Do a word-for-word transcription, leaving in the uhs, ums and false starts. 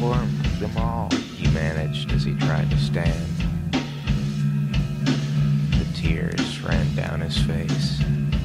informed them all, he managed as he tried to stand. The tears ran down his face.